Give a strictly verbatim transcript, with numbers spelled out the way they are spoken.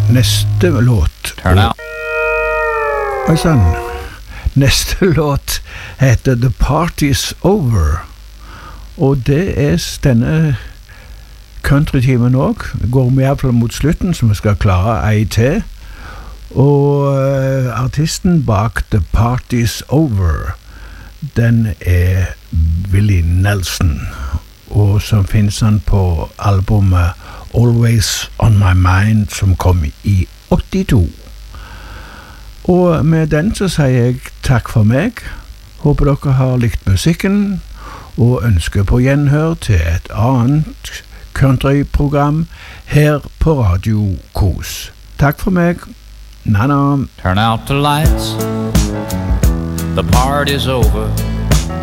Neste låt Turn out. Oi sann. Neste låt heter The Party's Over. Og det er denne country-timen også. Går vi i hvert fall mot slutten, så vi skal klare ei til. Og uh, artisten bak The Party's Over, den er Willie Nelson. Og så finnes han på albumet Always On My Mind, som kom i åttito. Og med den så sier jeg takk for meg. Håper dere har likt musikken, og ønsker på gjenhør til et annet countryprogram her på Radio Kos. Takk for meg. Nana. Turn out the lights. The party's over.